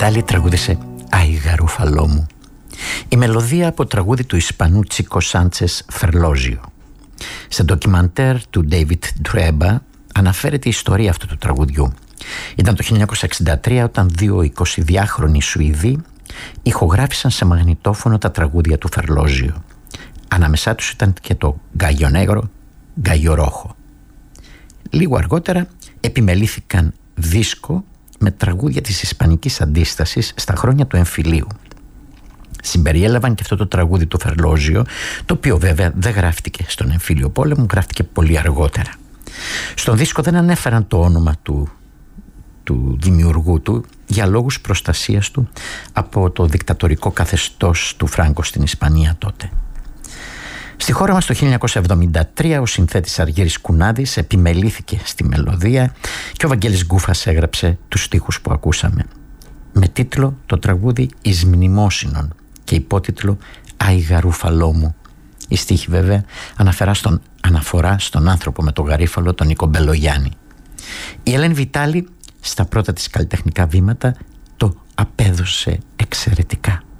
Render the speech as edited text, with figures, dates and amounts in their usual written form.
Βιτάλη τραγούδισε «Άι γαρούφαλό μου». Η μελωδία από τραγούδι του Ισπανού Τσίκο Σάντσες Φερλόζιο. Σε ντοκιμαντέρ του David Dreba αναφέρεται η ιστορία αυτού του τραγουδιού. Ήταν το 1963 όταν δύο 22χρονοι Σουηδοί ηχογράφησαν σε μαγνητόφωνο τα τραγούδια του Φερλόζιο. Ανάμεσά τους ήταν και το Γκάγιο Νέγρο, Γκάγιο Ρόχο. Λίγο αργότερα επιμελήθηκαν δίσκο με τραγούδια της ισπανικής αντίστασης στα χρόνια του εμφυλίου. Συμπεριέλαβαν και αυτό το τραγούδι του Φερλόζιο, το οποίο βέβαια δεν γράφτηκε στον εμφύλιο πόλεμο, γράφτηκε πολύ αργότερα. Στον δίσκο δεν ανέφεραν το όνομα του δημιουργού του για λόγους προστασίας του από το δικτατορικό καθεστώς του Φράγκο στην Ισπανία τότε. Στη χώρα μας το 1973 ο συνθέτης Αργύρης Κουνάδης επιμελήθηκε στη μελωδία και ο Βαγγέλης Γκούφας έγραψε τους στίχους που ακούσαμε. Με τίτλο το τραγούδι «Εις μνημόσυνον» και υπότιτλο «Άι γαρούφαλό μου». Η στίχη βέβαια αναφορά στον άνθρωπο με το γαρίφαλο, τον Νίκο Μπελογιάννη. Η Ελένη Βιτάλη στα πρώτα της καλλιτεχνικά βήματα το απέδωσε εξαιρετικά.